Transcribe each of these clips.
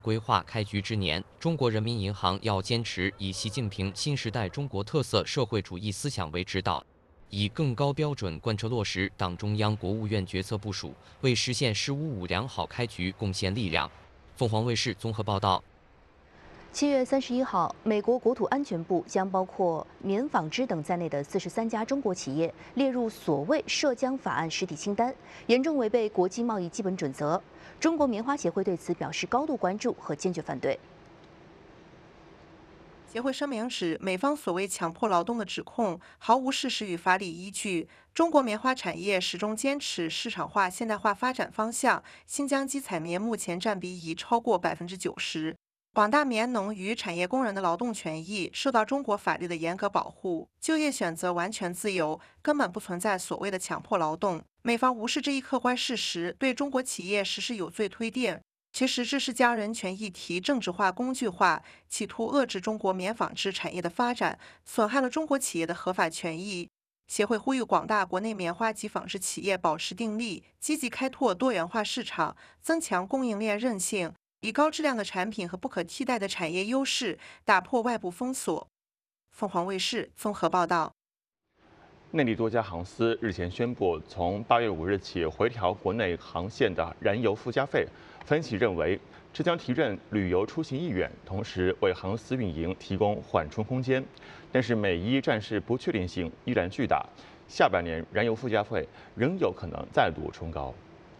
规划开局之年，中国人民银行要坚持以习近平新时代中国特色社会主义思想为指导，以更高标准贯彻落实党中央、国务院决策部署，为实现“十五五”良好开局贡献力量。凤凰卫视综合报道。 7月31号，美国国土安全部将包括棉纺织等在内的43家中国企业列入所谓涉疆法案实体清单，严重违背国际贸易基本准则。中国棉花协会对此表示高度关注和坚决反对。 协会声明指，美方所谓强迫劳动的指控毫无事实与法理依据。中国棉花产业始终坚持市场化、现代化发展方向，新疆基采棉目前占比已超过90%。广大棉农与产业工人的劳动权益受到中国法律的严格保护，就业选择完全自由，根本不存在所谓的强迫劳动。美方无视这一客观事实，对中国企业实施有罪推定，其实质是将人权议题政治化、工具化，企图遏制中国棉纺织产业的发展，损害了中国企业的合法权益。协会呼吁广大国内棉花及纺织企业保持定力，积极开拓多元化市场，增强供应链韧性，以高质量的产品和不可替代的产业优势打破外部封锁。凤凰卫视综合报道。 内地多家航司日前宣布，从8月5日起回调国内航线的燃油附加费。分析认为，这将提振旅游出行意愿，同时为航司运营提供缓冲空间。但是，美伊战事不确定性依然巨大，下半年燃油附加费仍有可能再度冲高。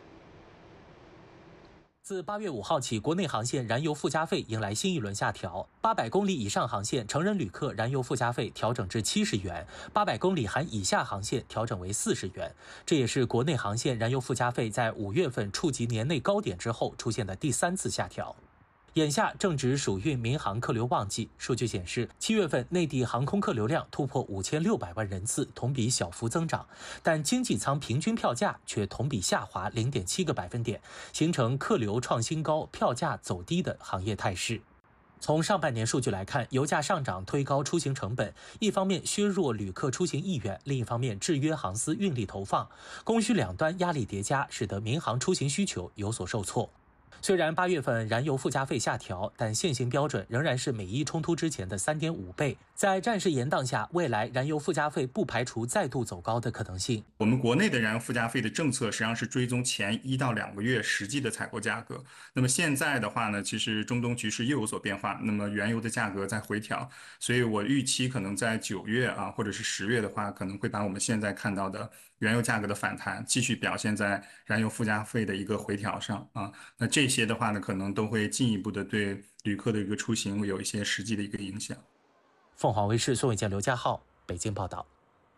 自8月5号起，国内航线燃油附加费迎来新一轮下调。800公里以上航线成人旅客燃油附加费调整至70元，800公里含以下航线调整为40元。这也是国内航线燃油附加费在5月份触及年内高点之后出现的第3次下调。眼下正值属运民航客流旺季，数据显示，7月份内地航空客流量突破5600万人次，同比小幅增长，但经济舱平均票价却同比下滑0.7个百分点，形成客流创新高、票价走低的行业态势。从上半年数据来看，油价上涨推高出行成本，一方面削弱旅客出行意愿，另一方面制约航司运力投放，供需两端压力叠加，使得民航出行需求有所受挫。虽然8月份燃油附加费下调，但现行标准仍然是美伊冲突之前的3.5倍。在战事延宕下，未来燃油附加费不排除再度走高的可能性。 我们国内的燃油附加费的政策实际上是追踪前1到2个月实际的采购价格。那么现在的话呢，其实中东局势又有所变化，那么原油的价格在回调，所以我预期可能在9月或者是10月的话，可能会把我们现在看到的原油价格的反弹继续表现在燃油附加费的一个回调上那这些的话呢，可能都会进一步的对旅客的一个出行有一些实际的一个影响。 凤凰卫视宋伟健、刘家浩北京报道。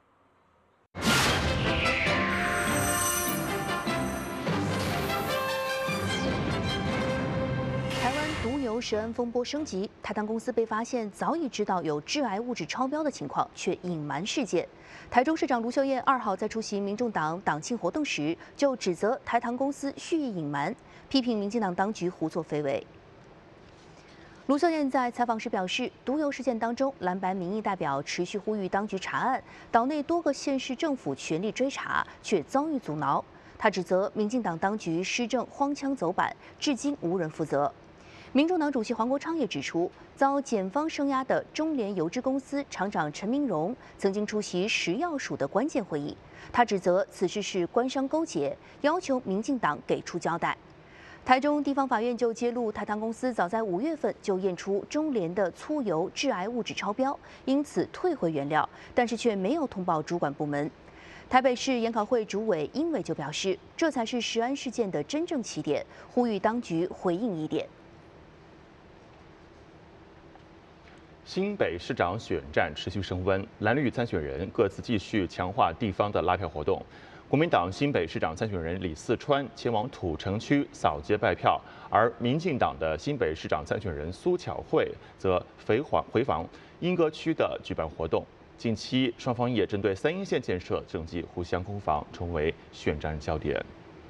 台湾毒油食安风波升级，台糖公司被发现早已知道有致癌物质超标的情况，却隐瞒事件。台中市长卢秀燕2号在出席民众党党庆活动时，就指责台糖公司蓄意隐瞒，批评民进党当局胡作非为。卢秀燕在采访时表示，毒油事件当中，蓝白民意代表持续呼吁当局查案，岛内多个县市政府全力追查，却遭遇阻挠。她指责民进党当局施政荒腔走板，至今无人负责。民众党主席黄国昌也指出，遭检方声押的中联油脂公司厂长陈明荣曾经出席食药署的关键会议，他指责此事是官商勾结，要求民进党给出交代。台中地方法院就揭露，台糖公司早在5月份就验出中联的粗油致癌物质超标，因此退回原料，但是却没有通报主管部门。台北市研考会主委殷伟就表示，这才是食安事件的真正起点，呼吁当局回应一点。 新北市长选战持续升温，蓝绿参选人各自继续强化地方的拉票活动。国民党新北市长参选人李四川前往土城区扫街拜票，而民进党的新北市长参选人苏巧慧则回访莺歌区的举办活动。近期双方也针对3鶯线建设政绩互相攻防，成为选战焦点。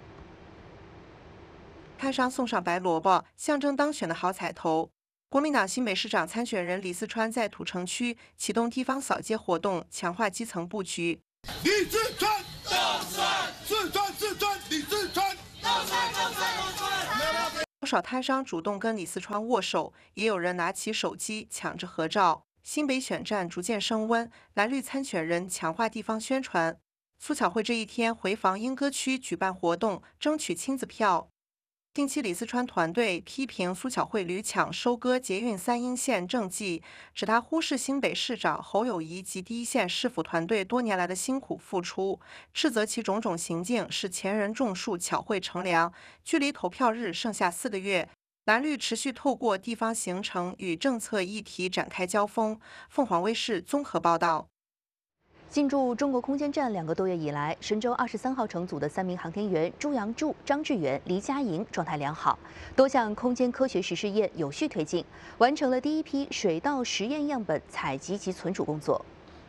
摊商送上白萝卜，象征当选的好彩头。国民党新北市长参选人李四川在土城区启动地方扫街活动，强化基层布局。 李四川，四川，四川，李四川， 少摊商主动跟李四川握手，也有人拿起手机抢着合照。新北选战逐渐升温，蓝绿参选人强化地方宣传。苏巧慧这一天回访莺歌区举办活动，争取亲子票。近期李四川团队批评苏巧慧屡抢收割捷运3鶯线政绩，指他忽视新北市长侯友宜及第一线市府团队多年来的辛苦付出，斥责其种种行径是前人种树，巧慧乘凉。距离投票日剩下4个月，蓝绿持续透过地方行程与政策议题展开交锋。凤凰卫视综合报道。 进驻中国空间站2个多月以来，神舟23号乘组的3名航天员朱杨柱、张志远、黎佳莹状态良好，多项空间科学实试验有序推进，完成了第一批水稻实验样本采集及存储工作。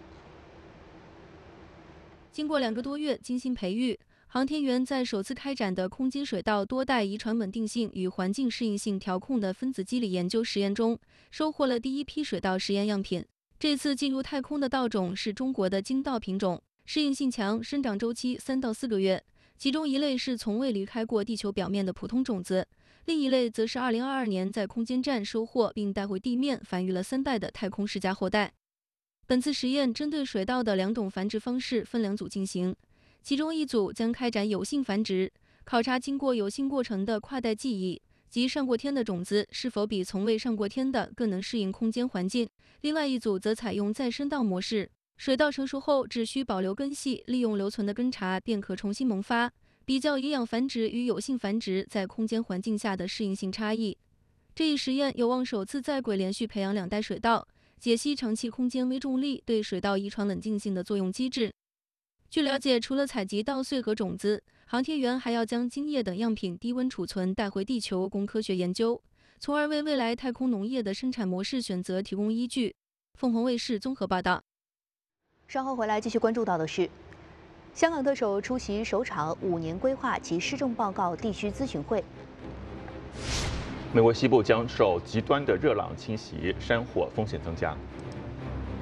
经过2个多月精心培育，航天员在首次开展的空间水稻多代遗传稳定性与环境适应性调控的分子机理研究实验中，收获了第一批水稻实验样品。这次进入太空的稻种是中国的京稻品种，适应性强，生长周期3到4个月。其中一类是从未离开过地球表面的普通种子，另一类则是2022年在空间站收获并带回地面繁育了3代的太空世家后代。本次实验针对水稻的2种繁殖方式分2组进行，其中一组将开展有性繁殖，考察经过有性过程的跨代记忆及上过天的种子是否比从未上过天的更能适应空间环境。另外一组则采用再生稻模式，水稻成熟后只需保留根系，利用留存的根茬便可重新萌发，比较营养繁殖与有性繁殖在空间环境下的适应性差异。这一实验有望首次在轨连续培养2代水稻，解析长期空间微重力对水稻遗传稳定性的作用机制。据了解，除了采集稻穗和种子，航天员还要将茎叶等样品低温储存带回地球供科学研究，从而为未来太空农业的生产模式选择提供依据。凤凰卫视综合报道。 稍后回来继续关注到的是，香港特首出席首场5年规划及施政报告地区咨询会。 美国西部将受极端的热浪侵袭，山火风险增加。